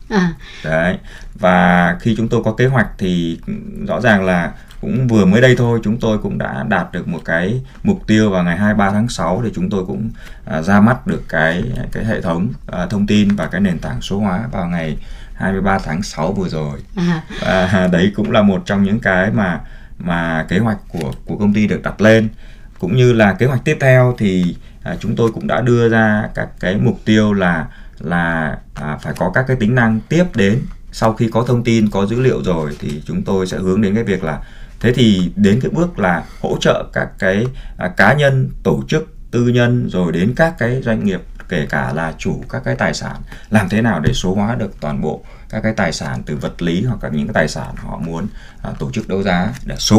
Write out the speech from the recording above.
À, Đấy. Và khi chúng tôi có kế hoạch thì rõ ràng là cũng vừa mới đây thôi, chúng tôi cũng đã đạt được một cái mục tiêu vào ngày 23 tháng 6 thì chúng tôi cũng ra mắt được cái hệ thống thông tin và cái nền tảng số hóa vào ngày 23 tháng 6 vừa rồi. à, Và đấy cũng là một trong những cái mà kế hoạch của công ty được đặt lên. Cũng như là kế hoạch tiếp theo thì chúng tôi cũng đã đưa ra các cái mục tiêu là phải có các cái tính năng tiếp đến sau khi có thông tin, có dữ liệu rồi, thì chúng tôi sẽ hướng đến cái việc là thế thì đến cái bước là hỗ trợ các cái cá nhân, tổ chức, tư nhân, rồi đến các cái doanh nghiệp, kể cả là chủ các cái tài sản, làm thế nào để số hóa được toàn bộ các cái tài sản từ vật lý hoặc là những cái tài sản họ muốn tổ chức đấu giá, để số